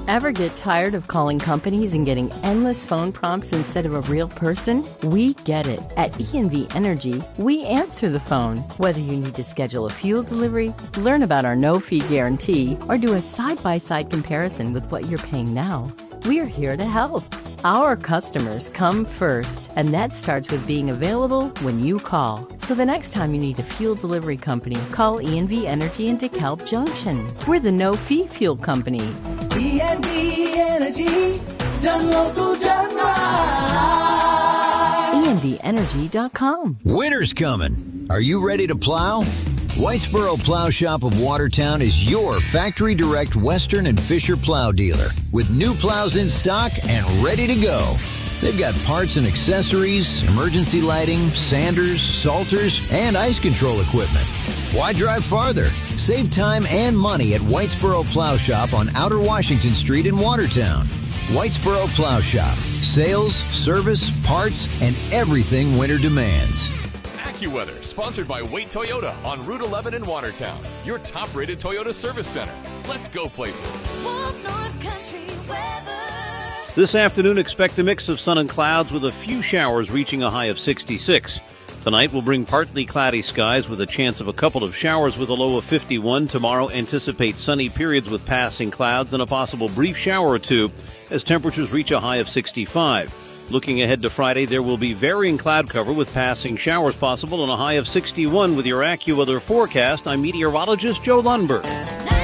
Ever get tired of calling companies and getting endless phone prompts instead of a real person? We get it. At ENV Energy, we answer the phone. Whether you need to schedule a fuel delivery, learn about our no-fee guarantee, or do a side-by-side comparison with what you're paying now, we're here to help. Our customers come first, and that starts with being available when you call. So the next time you need a fuel delivery company, call ENV Energy in DeKalb Junction. We're the no-fee fuel company. ENV Energy, done local, done right. ENVEnergy.com. Winter's coming. Are you ready to plow? Whitesboro Plow Shop of Watertown is your factory direct Western and Fisher plow dealer with new plows in stock and ready to go. They've got parts and accessories, emergency lighting, sanders, salters, and ice control equipment. Why drive farther? Save time and money at Whitesboro Plow Shop on Outer Washington Street in Watertown. Whitesboro Plow Shop. Sales, service, parts, and everything winter demands. AccuWeather, sponsored by Wait Toyota on Route 11 in Watertown, your top-rated Toyota service center. Let's go places. North Country weather. This afternoon, expect a mix of sun and clouds with a few showers reaching a high of 66. Tonight will bring partly cloudy skies with a chance of a couple of showers with a low of 51. Tomorrow, anticipate sunny periods with passing clouds and a possible brief shower or two as temperatures reach a high of 65. Looking ahead to Friday, there will be varying cloud cover with passing showers possible and a high of 61 with your AccuWeather forecast. I'm meteorologist Joe Lundberg.